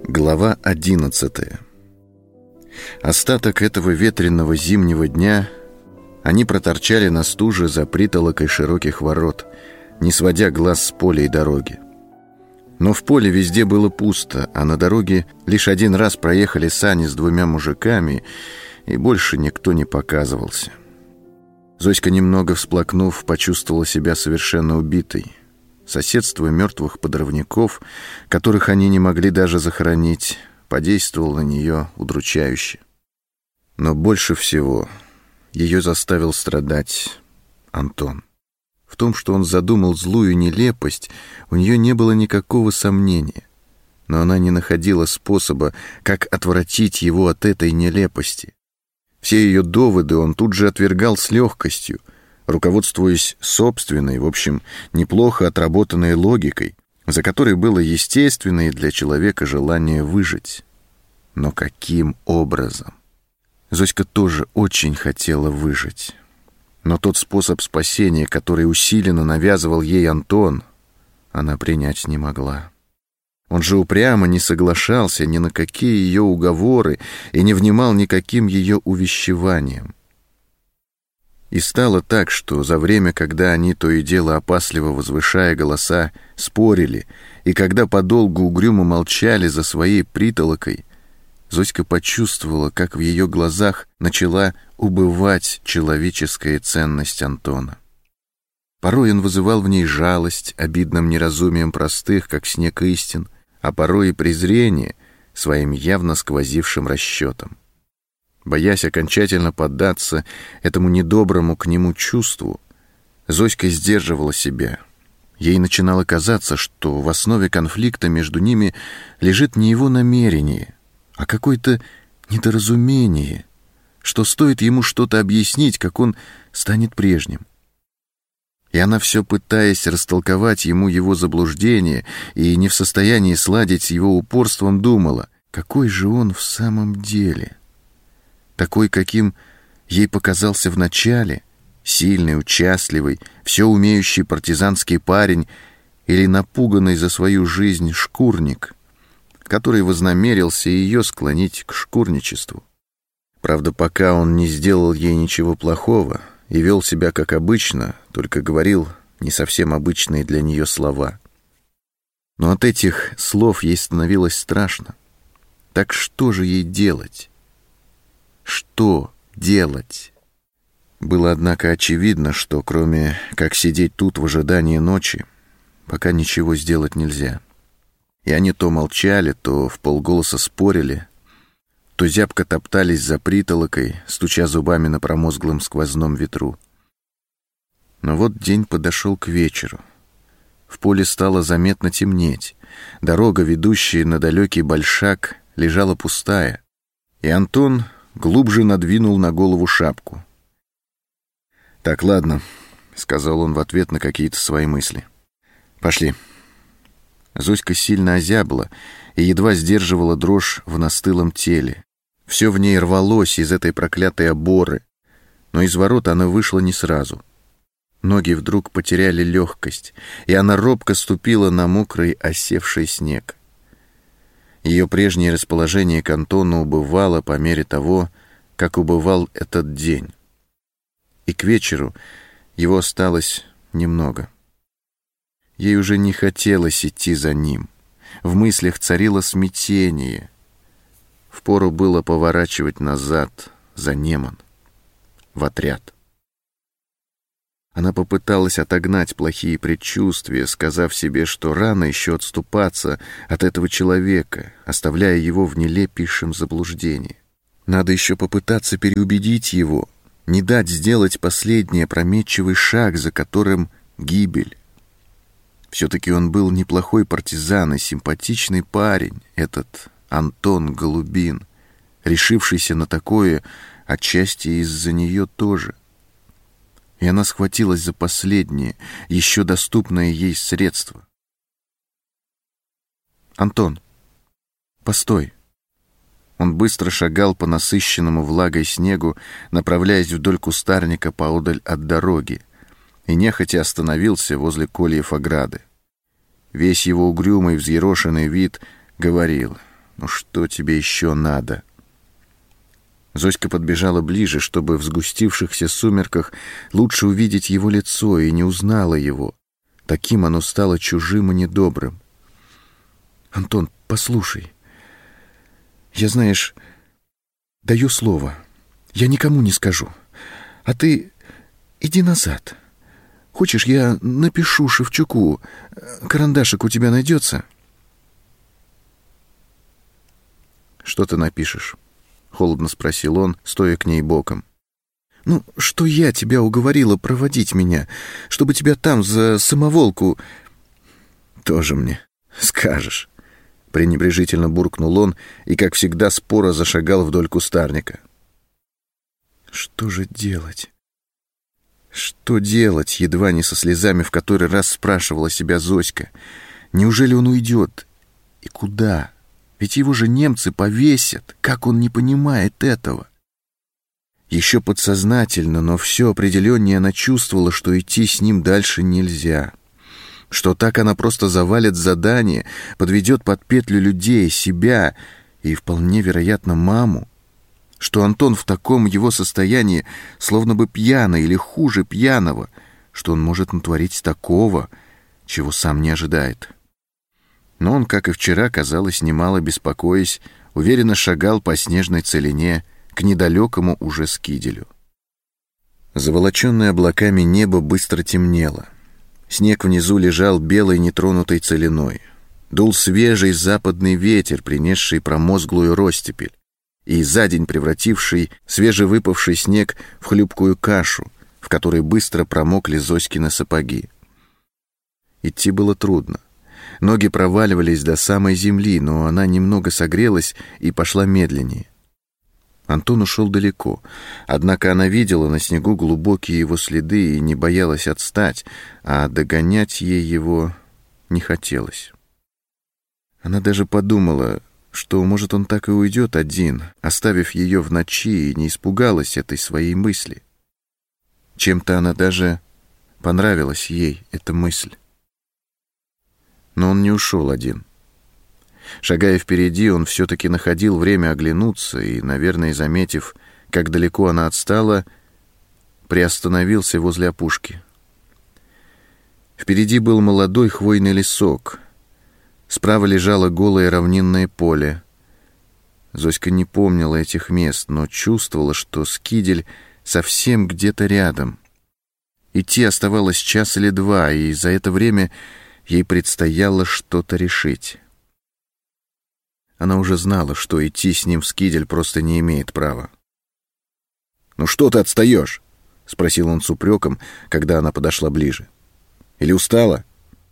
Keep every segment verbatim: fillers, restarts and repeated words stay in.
Глава одиннадцатая. Остаток этого ветреного зимнего дня они проторчали на стуже за притолокой широких ворот, не сводя глаз с поля и дороги. Но в поле везде было пусто, а на дороге лишь один раз проехали сани с двумя мужиками, и больше никто не показывался. Зоська, немного всплакнув, почувствовала себя совершенно убитой. Соседство мертвых подрывников, которых они не могли даже захоронить, подействовало на нее удручающе. Но больше всего ее заставил страдать Антон. В том, что он задумал злую нелепость, у нее не было никакого сомнения. Но она не находила способа, как отвратить его от этой нелепости. Все ее доводы он тут же отвергал с легкостью, руководствуясь собственной, в общем, неплохо отработанной логикой, за которой было естественное для человека желание выжить. Но каким образом? Зоська тоже очень хотела выжить. Но тот способ спасения, который усиленно навязывал ей Антон, она принять не могла. Он же упрямо не соглашался ни на какие ее уговоры и не внимал никаким ее увещеваниям. И стало так, что за время, когда они то и дело опасливо возвышая голоса, спорили, и когда подолгу угрюмо молчали за своей притолокой, Зоська почувствовала, как в ее глазах начала убывать человеческая ценность Антона. Порой он вызывал в ней жалость обидным неразумием простых, как снег, истин, а порой и презрение своим явно сквозившим расчетом. Боясь окончательно поддаться этому недоброму к нему чувству, Зоська сдерживала себя. Ей начинало казаться, что в основе конфликта между ними лежит не его намерение, а какое-то недоразумение, что стоит ему что-то объяснить, как он станет прежним. И она, все пытаясь растолковать ему его заблуждение и не в состоянии сладить с его упорством, думала, какой же он в самом деле. Такой, каким ей показался вначале, сильный, участливый, все умеющий партизанский парень или напуганный за свою жизнь шкурник, который вознамерился ее склонить к шкурничеству. Правда, пока он не сделал ей ничего плохого и вел себя как обычно, только говорил не совсем обычные для нее слова. Но от этих слов ей становилось страшно. Так что же ей делать? Что делать? Было, однако, очевидно, что кроме как сидеть тут в ожидании ночи, пока ничего сделать нельзя. И они то молчали, то вполголоса спорили, то зябко топтались за притолокой, стуча зубами на промозглом сквозном ветру. Но вот день подошел к вечеру. В поле стало заметно темнеть. Дорога, ведущая на далекий Большак, лежала пустая, и Антон глубже надвинул на голову шапку. «Так, ладно», — сказал он в ответ на какие-то свои мысли. «Пошли». Зоська сильно озябла и едва сдерживала дрожь в настылом теле. Все в ней рвалось из этой проклятой оборы, но из ворот она вышла не сразу. Ноги вдруг потеряли легкость, и она робко ступила на мокрый осевший снег. Ее прежнее расположение к Антону убывало по мере того, как убывал этот день. И к вечеру его осталось немного. Ей уже не хотелось идти за ним. В мыслях царило смятение. Впору было поворачивать назад, за Неман, в отряд. Она попыталась отогнать плохие предчувствия, сказав себе, что рано еще отступаться от этого человека, оставляя его в нелепейшем заблуждении. Надо еще попытаться переубедить его, не дать сделать последний опрометчивый шаг, за которым гибель. Все-таки он был неплохой партизан и симпатичный парень, этот Антон Голубин, решившийся на такое отчасти из-за нее тоже. И она схватилась за последнее, еще доступное ей средство. «Антон, постой!» Он быстро шагал по насыщенному влагой снегу, направляясь вдоль кустарника поодаль от дороги, и нехотя остановился возле кольев ограды. Весь его угрюмый, взъерошенный вид говорил: «Ну что тебе еще надо?» Зоська подбежала ближе, чтобы в сгустившихся сумерках лучше увидеть его лицо, и не узнала его. Таким оно стало чужим и недобрым. «Антон, послушай. Я, знаешь, даю слово. Я никому не скажу. А ты иди назад. Хочешь, я напишу Шевчуку? Карандашик у тебя найдется?» «Что ты напишешь?» — холодно спросил он, стоя к ней боком. «Ну, что я тебя уговорила проводить меня, чтобы тебя там за самоволку...» «Тоже мне скажешь», — пренебрежительно буркнул он и, как всегда, споро зашагал вдоль кустарника. «Что же делать? Что делать?» — едва не со слезами в который раз спрашивала себя Зоська. «Неужели он уйдет? И куда? Ведь его же немцы повесят. Как он не понимает этого?» Еще подсознательно, но все определеннее она чувствовала, что идти с ним дальше нельзя. Что так она просто завалит задание, подведет под петлю людей, себя и, вполне вероятно, маму. Что Антон в таком его состоянии, словно бы пьяный или хуже пьяного, что он может натворить такого, чего сам не ожидает. Но он, как и вчера, казалось, немало беспокоясь, уверенно шагал по снежной целине к недалекому уже Скиделю. Заволоченное облаками небо быстро темнело. Снег внизу лежал белой нетронутой целиной. Дул свежий западный ветер, принесший промозглую ростепель, и за день превративший свежевыпавший снег в хлюпкую кашу, в которой быстро промокли Зоськины сапоги. Идти было трудно. Ноги проваливались до самой земли, но она немного согрелась и пошла медленнее. Антон ушел далеко, однако она видела на снегу глубокие его следы и не боялась отстать, а догонять ей его не хотелось. Она даже подумала, что, может, он так и уйдет один, оставив ее в ночи, и не испугалась этой своей мысли. Чем-то она даже понравилась ей, эта мысль. Но он не ушел один. Шагая впереди, он все-таки находил время оглянуться и, наверное, заметив, как далеко она отстала, приостановился возле опушки. Впереди был молодой хвойный лесок. Справа лежало голое равнинное поле. Зоська не помнила этих мест, но чувствовала, что Скидель совсем где-то рядом. Идти оставалось час или два, и за это время ей предстояло что-то решить. Она уже знала, что идти с ним в Скидель просто не имеет права. «Ну что ты отстаешь?» — спросил он с упреком, когда она подошла ближе. «Или устала?»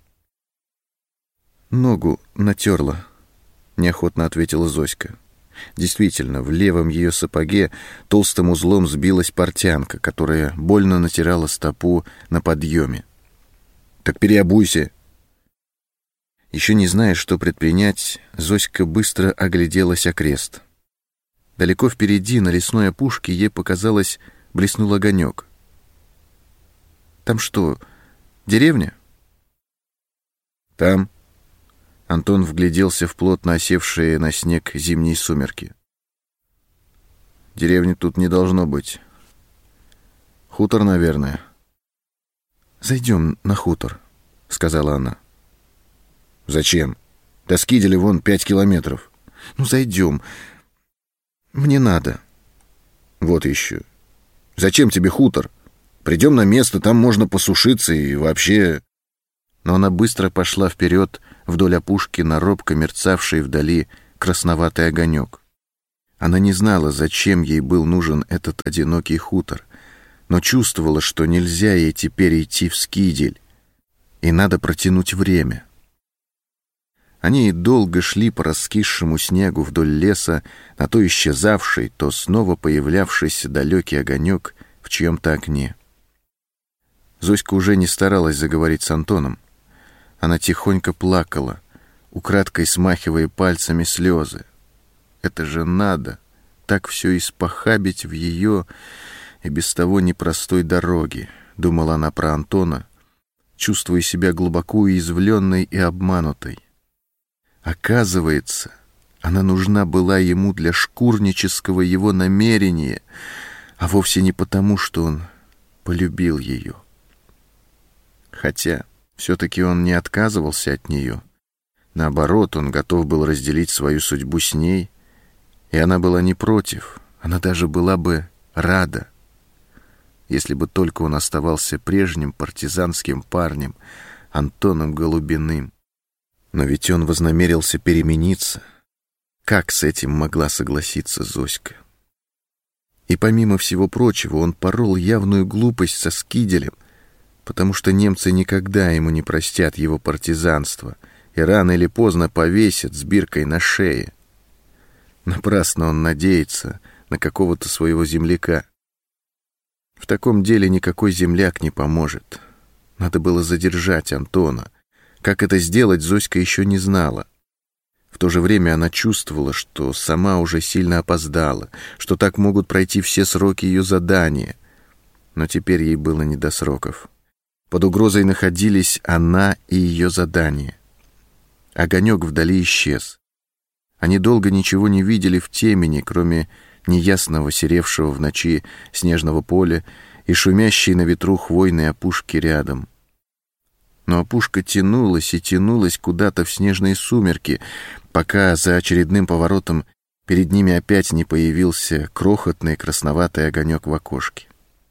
«Ногу натерла», — неохотно ответила Зоська. Действительно, в левом ее сапоге толстым узлом сбилась портянка, которая больно натирала стопу на подъеме. «Так переобуйся». Еще не зная, что предпринять, Зоська быстро огляделась окрест. Далеко впереди, на лесной опушке, ей показалось, блеснул огонек. «Там что, деревня?» «Там». Антон вгляделся в плотно осевшие на снег зимние сумерки. «Деревни тут не должно быть. Хутор, наверное». «Зайдем на хутор», — сказала она. «Зачем? До Скиделя вон пять километров». «Ну, зайдем. Мне надо». «Вот еще. Зачем тебе хутор? Придем на место, там можно посушиться и вообще...» Но она быстро пошла вперед вдоль опушки на робко мерцавший вдали красноватый огонек. Она не знала, зачем ей был нужен этот одинокий хутор, но чувствовала, что нельзя ей теперь идти в Скидель, и надо протянуть время. Они долго шли по раскисшему снегу вдоль леса, на то исчезавший, то снова появлявшийся далекий огонек в чьем-то окне. Зоська уже не старалась заговорить с Антоном. Она тихонько плакала, украдкой смахивая пальцами слезы. Это же надо так все испохабить в ее и без того непростой дороге, думала она про Антона, чувствуя себя глубоко уязвленной и обманутой. Оказывается, Она нужна была ему для шкурнического его намерения, а вовсе не потому, что он полюбил ее. Хотя все-таки он не отказывался от нее. Наоборот, он готов был разделить свою судьбу с ней, и она была не против, она даже была бы рада, если бы только он оставался прежним партизанским парнем, Антоном Голубиным. Но ведь он вознамерился перемениться. Как с этим могла согласиться Зоська? И помимо всего прочего, он порол явную глупость со Скиделем, потому что немцы никогда ему не простят его партизанство и рано или поздно повесят с биркой на шее. Напрасно он надеется на какого-то своего земляка. В таком деле никакой земляк не поможет. Надо было задержать Антона. Как это сделать, Зоська еще не знала. В то же время она чувствовала, что сама уже сильно опоздала, что так могут пройти все сроки ее задания. Но теперь ей было не до сроков. Под угрозой находились она и ее задание. Огонек вдали исчез. Они долго ничего не видели в темени, кроме неясного серевшего в ночи снежного поля и шумящей на ветру хвойной опушки рядом. Но опушка тянулась и тянулась куда-то в снежные сумерки, пока за очередным поворотом перед ними опять не появился крохотный красноватый огонек в окошке.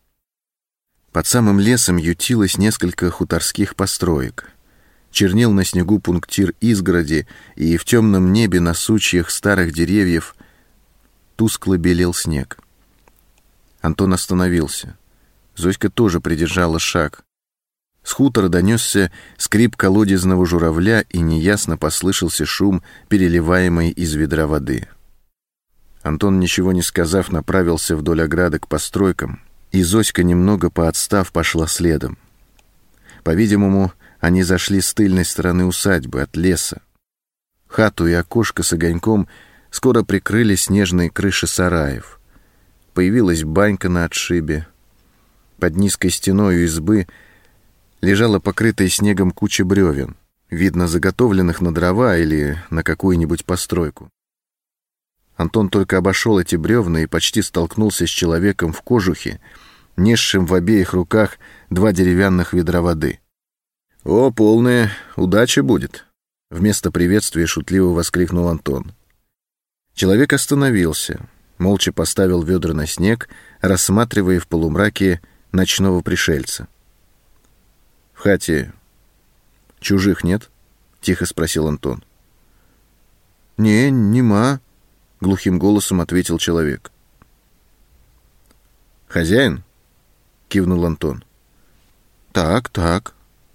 Под самым лесом ютилось несколько хуторских построек. Чернел на снегу пунктир изгороди, и в темном небе на сучьях старых деревьев тускло белел снег. Антон остановился. Зоська тоже придержала шаг. С хутора донесся скрип колодезного журавля, и неясно послышался шум, переливаемый из ведра воды. Антон, ничего не сказав, направился вдоль ограды к постройкам, и Зоська, немного поотстав, пошла следом. По-видимому, они зашли с тыльной стороны усадьбы, от леса. Хату и окошко с огоньком скоро прикрыли снежные крыши сараев. Появилась банька на отшибе. Под низкой стеной избы лежала покрытая снегом куча бревен, видно, заготовленных на дрова или на какую-нибудь постройку. Антон только обошел эти бревна и почти столкнулся с человеком в кожухе, несшим в обеих руках два деревянных ведра воды. «О, полная удача будет!» — вместо приветствия шутливо воскликнул Антон. Человек остановился, молча поставил ведра на снег, рассматривая в полумраке ночного пришельца. «В хате чужих нет?» — тихо спросил Антон. «Не, нема», — глухим голосом ответил человек. «Хозяин?» — кивнул Антон. «Так, так».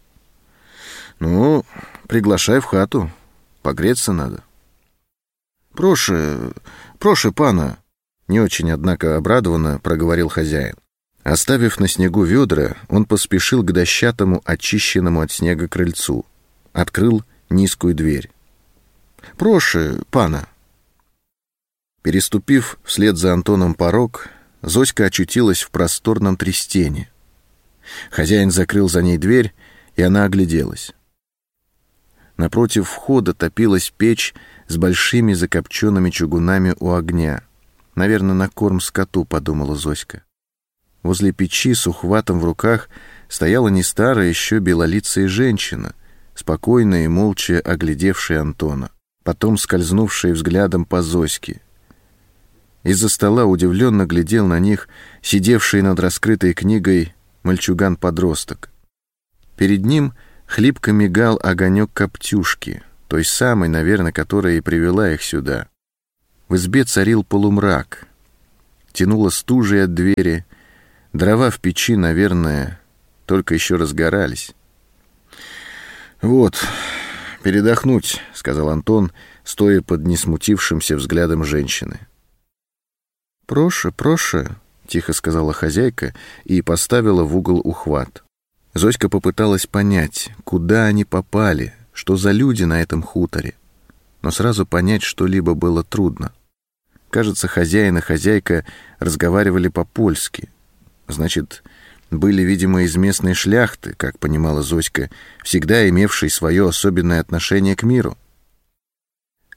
«Ну, приглашай в хату. Погреться надо». «Проше, проше, пана», — не очень, однако, обрадованно проговорил хозяин. Оставив на снегу ведра, он поспешил к дощатому, очищенному от снега крыльцу. Открыл низкую дверь. «Проше, пана». Переступив вслед за Антоном порог, Зоська очутилась в просторном трестене. Хозяин закрыл за ней дверь, и она огляделась. Напротив входа топилась печь с большими закопченными чугунами у огня. «Наверное, на корм скоту», — подумала Зоська. Возле печи с ухватом в руках стояла не старая еще белолицая женщина, спокойно и молча оглядевшая Антона, потом скользнувшая взглядом по Зоське. Из-за стола удивленно глядел на них сидевший над раскрытой книгой мальчуган-подросток. Перед ним хлипко мигал огонек коптюшки, той самой, наверное, которая и привела их сюда. В избе царил полумрак. Тянуло стужей от двери. Дрова в печи, наверное, только еще разгорались. «Вот, передохнуть», — сказал Антон, стоя под несмутившимся взглядом женщины. «Проше, проше», — тихо сказала хозяйка и поставила в угол ухват. Зоська попыталась понять, куда они попали, что за люди на этом хуторе. Но сразу понять что-либо было трудно. Кажется, хозяин и хозяйка разговаривали по-польски. Значит, были, видимо, из местной шляхты, как понимала Зоська, всегда имевшей свое особенное отношение к миру.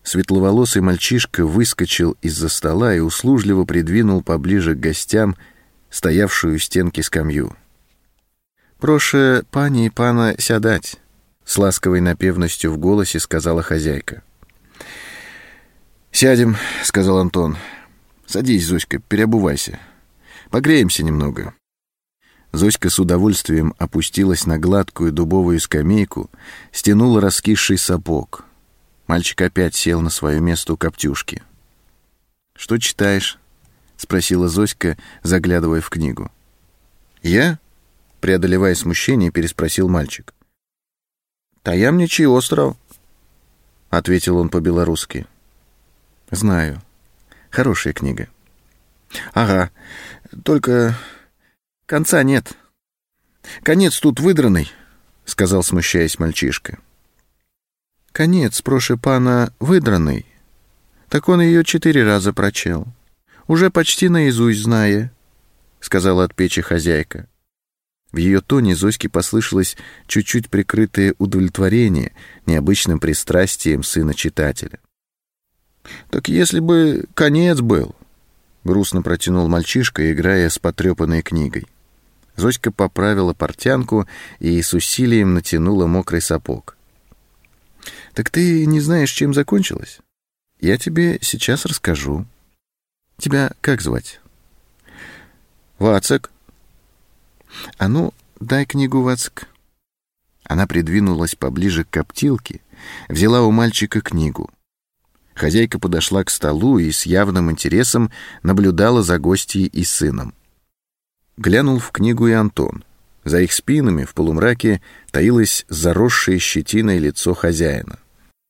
светловолосый мальчишка выскочил из-за стола и услужливо придвинул поближе к гостям стоявшую у стенки скамью. «Проше пани и пана сядать», — с ласковой напевностью в голосе сказала хозяйка. «Сядем», — сказал Антон. «Садись, Зоська, переобувайся. Погреемся немного». Зоська с удовольствием опустилась на гладкую дубовую скамейку, стянула раскисший сапог. Мальчик опять сел на свое место у коптюшки. «Что читаешь?» — спросила Зоська, заглядывая в книгу. «Я?» — преодолевая смущение, переспросил мальчик. «Таямничий остров», — ответил он по-белорусски. «Знаю. Хорошая книга». «Ага, только конца нет. Конец тут выдранный», — сказал, смущаясь мальчишка. «Конец, проше пана, выдранный. Так он ее четыре раза прочел. Уже почти наизусть зная», — сказала от печи хозяйка. В ее тоне Зоське послышалось чуть-чуть прикрытое удовлетворение необычным пристрастием сына читателя. «Так если бы конец был», — грустно протянул мальчишка, играя с потрепанной книгой. Зоська поправила портянку и с усилием натянула мокрый сапог. «Так ты не знаешь, чем закончилось? Я тебе сейчас расскажу. Тебя как звать?» «Вацак». «А ну, дай книгу, Вацак». Она придвинулась поближе к коптилке, взяла у мальчика книгу. Хозяйка подошла к столу и с явным интересом наблюдала за гостьей и сыном. Глянул в книгу и Антон. За их спинами в полумраке таилось заросшее щетиной лицо хозяина.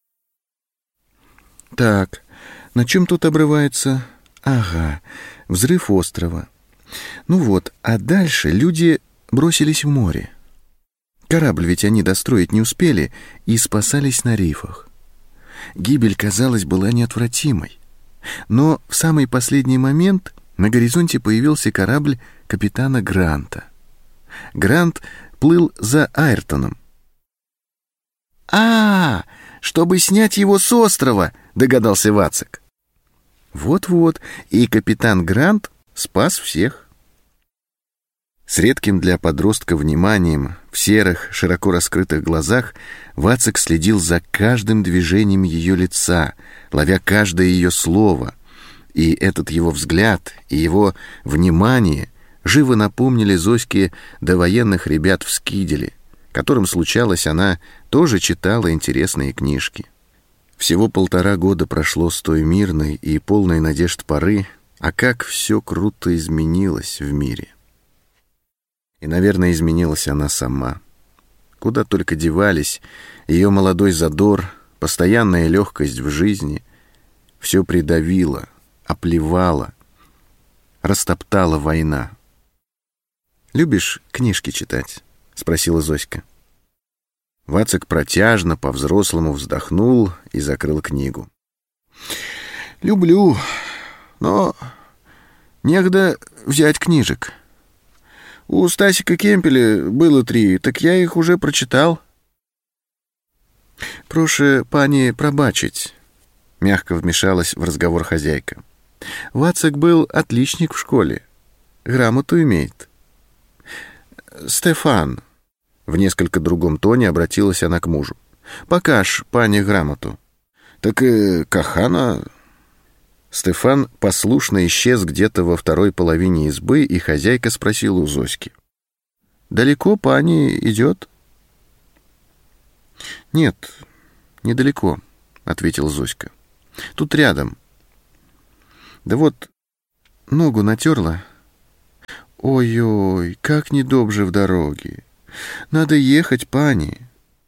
«Так, на чем тут обрывается? Ага, взрыв острова. Ну вот, а дальше люди бросились в море. Корабль ведь они достроить не успели и спасались на рифах. Гибель, казалось, была неотвратимой. Но в самый последний момент на горизонте появился корабль капитана Гранта. Грант плыл за Айртоном. «А, чтобы снять его с острова!» — догадался Вацак. Вот-вот, и капитан Грант спас всех. С редким для подростка вниманием в серых, широко раскрытых глазах Вацак следил за каждым движением ее лица, ловя каждое ее слово. И этот его взгляд, и его внимание живо напомнили Зоське довоенных ребят в Скиделе, которым случалось, она тоже читала интересные книжки. Всего полтора года прошло с той мирной и полной надежд поры, а как все круто изменилось в мире. И, наверное, изменилась она сама. Куда только девались ее молодой задор, постоянная легкость в жизни, все придавило, оплевало, растоптала война. «Любишь книжки читать?» — спросила Зоська. Вацак протяжно, по-взрослому вздохнул и закрыл книгу. «Люблю, но негде взять книжек. У Стасика Кемпеля было три, так я их уже прочитал». «Прошу пани пробачить», — мягко вмешалась в разговор хозяйка. «Вацак был отличник в школе, грамоту имеет». «Стефан», — в несколько другом тоне обратилась она к мужу, — «покаж пане грамоту». «Так и кахана...» Стефан послушно исчез где-то во второй половине избы, и хозяйка спросила у Зоськи: «Далеко пани идет?» «Нет, недалеко», — ответила Зоська. «Тут рядом. Да вот ногу натерла. Ой-ой, как недобже в дороге. Надо ехать, пани».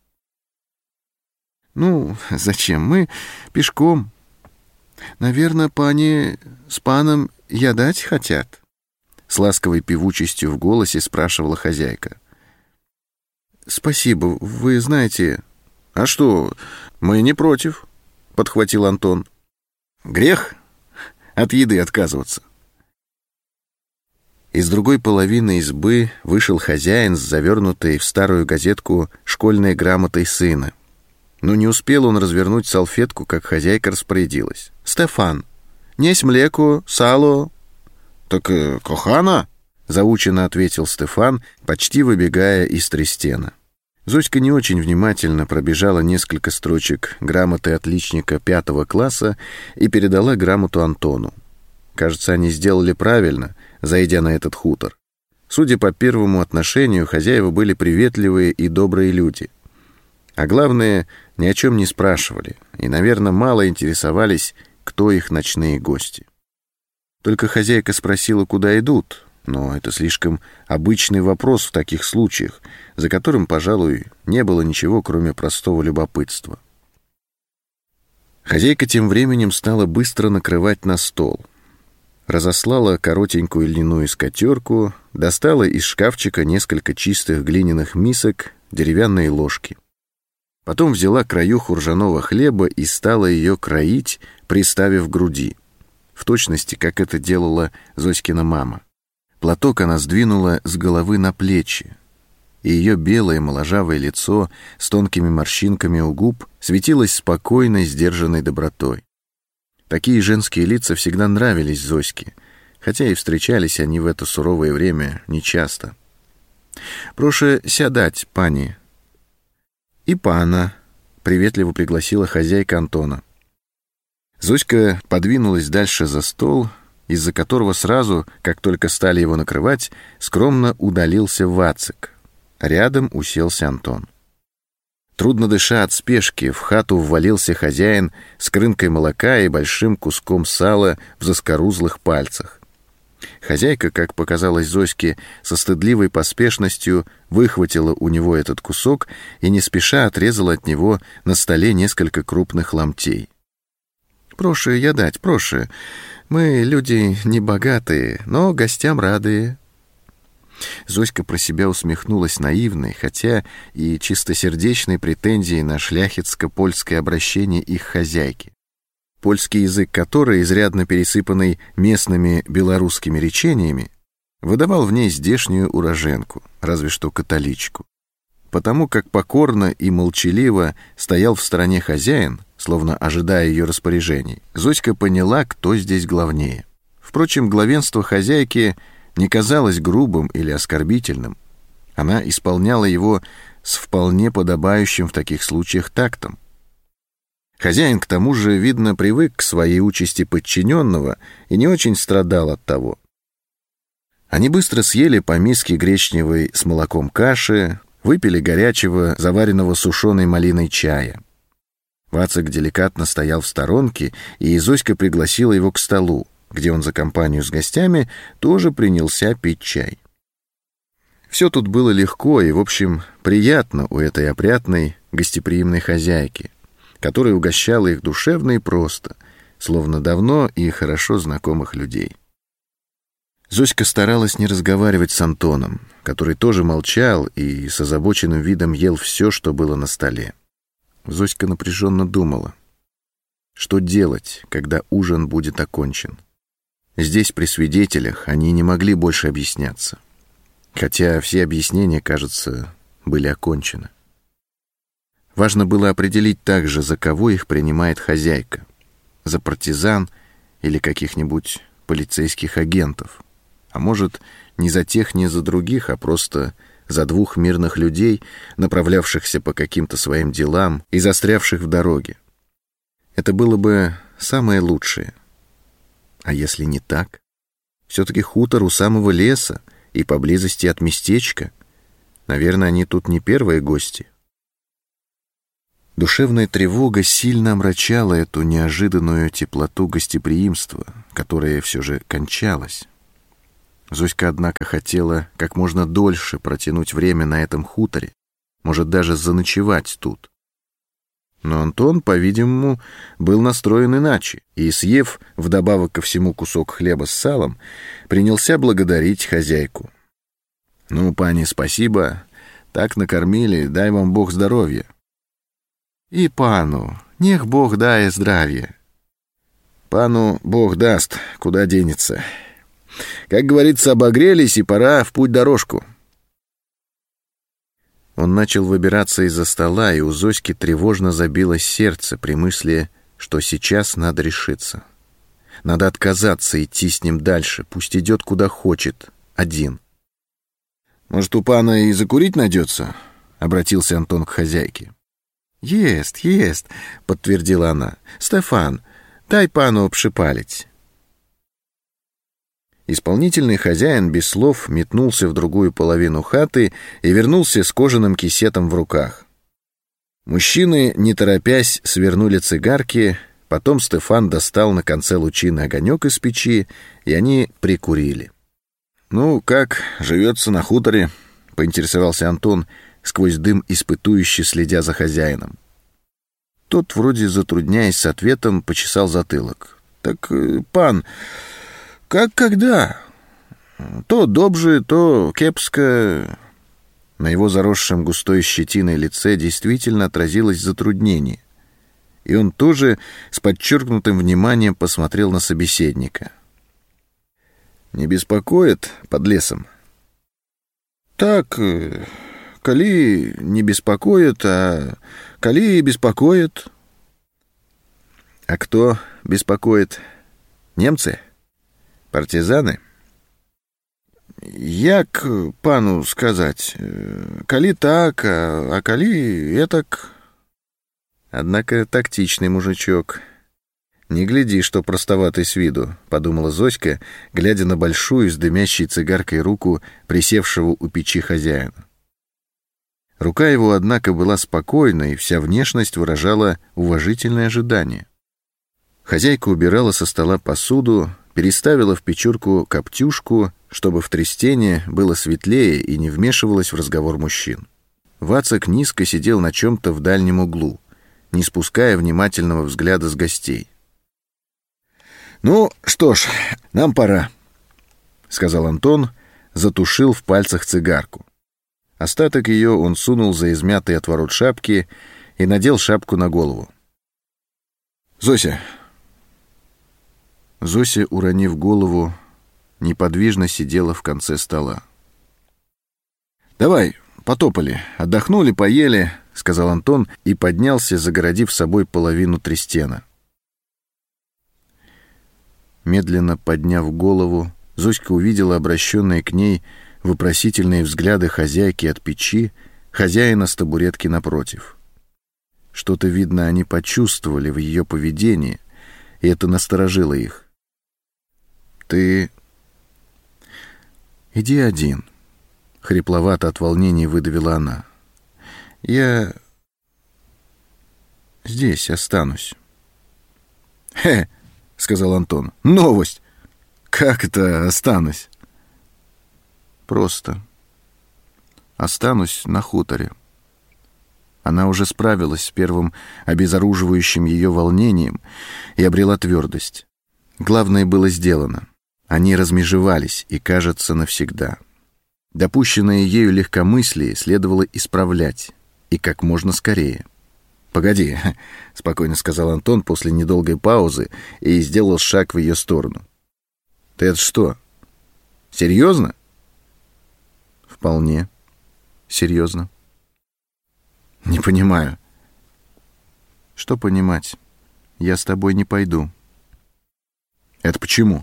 «Ну, зачем? Мы пешком. Наверное, пани с паном ядать хотят?» С ласковой певучестью в голосе спрашивала хозяйка. «Спасибо, вы знаете...» «А что, мы не против», — подхватил Антон. «Грех от еды отказываться». Из другой половины избы вышел хозяин с завернутой в старую газетку школьной грамотой сына. Но не успел он развернуть салфетку, как хозяйка распорядилась. «Стефан, несь млеко, сало». «Так э, кохана?» — заученно ответил Стефан, почти выбегая из Трестена. Зоська не очень внимательно пробежала несколько строчек грамоты отличника пятого класса и передала грамоту Антону. Кажется, они сделали правильно, зайдя на этот хутор. Судя по первому отношению, хозяева были приветливые и добрые люди. А главное, ни о чем не спрашивали и, наверное, мало интересовались, кто их ночные гости. Только хозяйка спросила, куда идут, но это слишком обычный вопрос в таких случаях, за которым, пожалуй, не было ничего, кроме простого любопытства. Хозяйка тем временем стала быстро накрывать на стол. Разослала коротенькую льняную скатерку, достала из шкафчика несколько чистых глиняных мисок, деревянные ложки. Потом взяла краюху ржаного хлеба и стала ее кроить, приставив к груди, в точности, как это делала Зоськина мама. Платок она сдвинула с головы на плечи, и ее белое моложавое лицо с тонкими морщинками у губ светилось спокойной, сдержанной добротой. Такие женские лица всегда нравились Зоське, хотя и встречались они в это суровое время нечасто. «Прошу сядать, пани». «И пана», — приветливо пригласила хозяйка Антона. Зоська подвинулась дальше за стол, из-за которого сразу, как только стали его накрывать, скромно удалился Вацик. Рядом уселся Антон. Трудно дыша от спешки, в хату ввалился хозяин с крынкой молока и большим куском сала в заскорузлых пальцах. Хозяйка, как показалось Зоське, со стыдливой поспешностью выхватила у него этот кусок и не спеша отрезала от него на столе несколько крупных ломтей. «Прошу я дать, прошу. Мы люди небогатые, но гостям радые». Зоська про себя усмехнулась наивной, хотя и чистосердечной претензией на шляхетско-польское обращение их хозяйки. Польский язык, который, изрядно пересыпанный местными белорусскими речениями, выдавал в ней здешнюю уроженку, разве что католичку. Потому как покорно и молчаливо стоял в стороне хозяин, словно ожидая ее распоряжений, Зоська поняла, кто здесь главнее. Впрочем, главенство хозяйки не казалось грубым или оскорбительным. Она исполняла его с вполне подобающим в таких случаях тактом. Хозяин, к тому же, видно, привык к своей участи подчиненного и не очень страдал от того. Они быстро съели по миске гречневой с молоком каши, выпили горячего, заваренного сушеной малиной чая. Вацик деликатно стоял в сторонке, и Зоська пригласила его к столу, где он за компанию с гостями тоже принялся пить чай. Все тут было легко и, в общем, приятно у этой опрятной, гостеприимной хозяйки, которая угощала их душевно и просто, словно давно и хорошо знакомых людей. Зоська старалась не разговаривать с Антоном, который тоже молчал и с озабоченным видом ел все, что было на столе. Зоська напряженно думала, что делать, когда ужин будет окончен. Здесь, при свидетелях, они не могли больше объясняться, хотя все объяснения, кажется, были окончены. Важно было определить также, за кого их принимает хозяйка, за партизан или каких-нибудь полицейских агентов, а может, не за тех, не за других, а просто за двух мирных людей, направлявшихся по каким-то своим делам и застрявших в дороге. Это было бы самое лучшее. А если не так? Все-таки хутор у самого леса и поблизости от местечка. Наверное, они тут не первые гости. Душевная тревога сильно омрачала эту неожиданную теплоту гостеприимства, которая все же кончалась. Зоська, однако, хотела как можно дольше протянуть время на этом хуторе, может, даже заночевать тут. Но Антон, по-видимому, был настроен иначе, и, съев вдобавок ко всему кусок хлеба с салом, принялся благодарить хозяйку. «Ну, пани, спасибо, так накормили, дай вам Бог здоровья». «И пану, нех Бог дае здравие». «Пану Бог даст, куда денется. Как говорится, обогрелись, и пора в путь-дорожку». Он начал выбираться из-за стола, и у Зоськи тревожно забилось сердце при мысли, что сейчас надо решиться. Надо отказаться идти с ним дальше, пусть идет куда хочет, один. «Может, у пана и закурить найдется?» — обратился Антон к хозяйке. «Ест, ест», — подтвердила она. «Стефан, дай пану обшипалить». Исполнительный хозяин без слов метнулся в другую половину хаты и вернулся с кожаным кисетом в руках. Мужчины, не торопясь, свернули цигарки, потом Стефан достал на конце лучины огонек из печи, и они прикурили. «Ну, как живется на хуторе?» — поинтересовался Антон, сквозь дым испытующе следя за хозяином. Тот, вроде затрудняясь с ответом, почесал затылок. «Так, пан, как когда? То добже, то кепско». На его заросшем густой щетиной лице действительно отразилось затруднение, и он тоже с подчеркнутым вниманием посмотрел на собеседника. «Не беспокоит под лесом?» «Так, коли не беспокоит, а коли беспокоит». «А кто беспокоит? Немцы? Партизаны?» «Як пану сказать, коли так, а, а коли этак». «Однако тактичный мужичок. Не гляди, что простоватый с виду», — подумала Зоська, глядя на большую с дымящей цигаркой руку присевшего у печи хозяина. Рука его, однако, была спокойна, и вся внешность выражала уважительное ожидание. Хозяйка убирала со стола посуду, переставила в печурку коптюшку, чтобы в трестине было светлее и не вмешивалась в разговор мужчин. Вацак низко сидел на чем-то в дальнем углу, не спуская внимательного взгляда с гостей. «Ну что ж, нам пора», — сказал Антон, затушил в пальцах цигарку. Остаток ее он сунул за измятый отворот шапки и надел шапку на голову. «Зося!» Зося, уронив голову, неподвижно сидела в конце стола. «Давай, потопали, отдохнули, поели», — сказал Антон и поднялся, загородив собой половину трестена. Медленно подняв голову, Зоська увидела обращенные к ней вопросительные взгляды хозяйки от печи, хозяина с табуретки напротив. Что-то, видно, они почувствовали в ее поведении, и это насторожило их. «Ты иди один», — хрипловато от волнения выдавила она. «Я здесь останусь». «Хе!» — сказал Антон. «Новость! Как это останусь?» «Просто останусь на хуторе». Она уже справилась с первым обезоруживающим ее волнением и обрела твердость. Главное было сделано. Они размежевались, и, кажется, навсегда. Допущенное ею легкомыслие следовало исправлять, и как можно скорее. «Погоди», — спокойно сказал Антон после недолгой паузы и сделал шаг в ее сторону. «Ты это что, серьезно?» «Вполне серьезно». «Не понимаю». «Что понимать? Я с тобой не пойду». «Это почему?»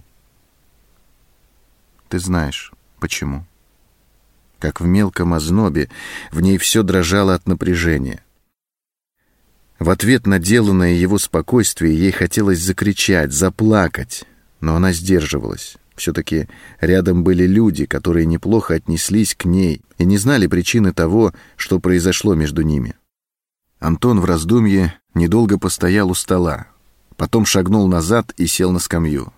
«Ты знаешь, почему». Как в мелком ознобе, в ней все дрожало от напряжения. В ответ на деланное его спокойствие ей хотелось закричать, заплакать, но она сдерживалась. Все-таки рядом были люди, которые неплохо отнеслись к ней и не знали причины того, что произошло между ними. Антон в раздумье недолго постоял у стола, потом шагнул назад и сел на скамью.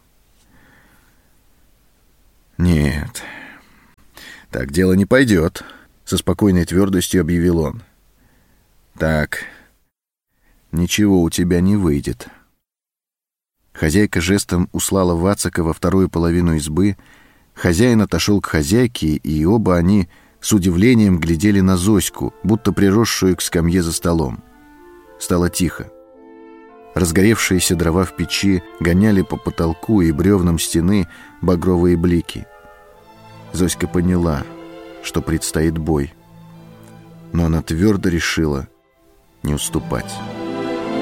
«Нет, так дело не пойдет», — со спокойной твердостью объявил он. «Так, ничего у тебя не выйдет». Хозяйка жестом услала Вацака во вторую половину избы, хозяин отошел к хозяйке, и оба они с удивлением глядели на Зоську, будто приросшую к скамье за столом. Стало тихо. Разгоревшиеся дрова в печи гоняли по потолку и бревнам стены багровые блики. Зоська поняла, что предстоит бой. но она твердо решила не уступать.